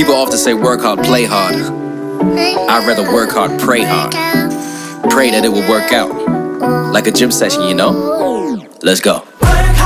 People often say work hard, play hard. I'd rather work hard, pray hard. Pray that it will work out. Like a gym session, you know? Let's go.